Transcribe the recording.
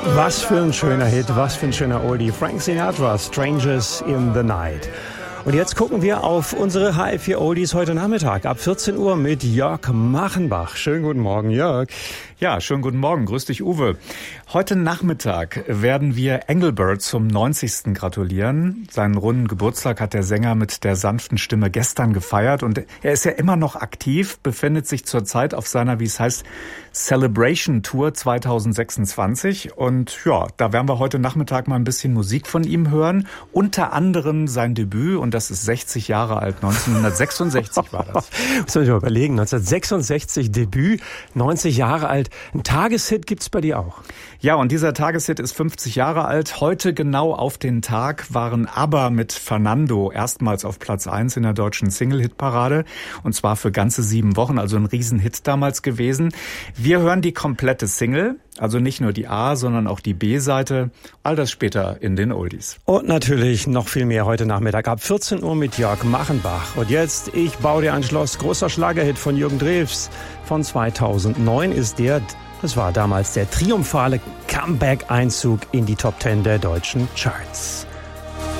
Was für ein schöner Hit, was für ein schöner Oldie. Frank Sinatra, Strangers in the Night. Und jetzt gucken wir auf unsere HR4 Oldies heute Nachmittag ab 14 Uhr mit Jörg Machenbach. Schönen guten Morgen, Jörg. Ja, schönen guten Morgen. Grüß dich, Uwe. Heute Nachmittag werden wir Engelbert zum 90. gratulieren. Seinen runden Geburtstag hat der Sänger mit der sanften Stimme gestern gefeiert. Und er ist ja immer noch aktiv, befindet sich zurzeit auf seiner, wie es heißt, Celebration Tour 2026. Und ja, da werden wir heute Nachmittag mal ein bisschen Musik von ihm hören. Unter anderem sein Debüt, und das ist 60 Jahre alt, 1966 war das. Muss man sich mal überlegen, 1966 Debüt, 90 Jahre alt. Ein Tageshit gibt's bei dir auch. Ja, und dieser Tageshit ist 50 Jahre alt. Heute genau auf den Tag waren ABBA mit Fernando erstmals auf Platz 1 in der deutschen Single-Hit-Parade. Und zwar für ganze 7 Wochen, also ein Riesenhit damals gewesen. Wir hören die komplette Single, also nicht nur die A, sondern auch die B-Seite. All das später in den Oldies. Und natürlich noch viel mehr heute Nachmittag ab 14 Uhr mit Jörg Machenbach. Und jetzt, ich baue dir ein Schloss, großer Schlagerhit von Jürgen Drews. Von 2009 ist das war damals der triumphale Comeback-Einzug in die Top 10 der deutschen Charts.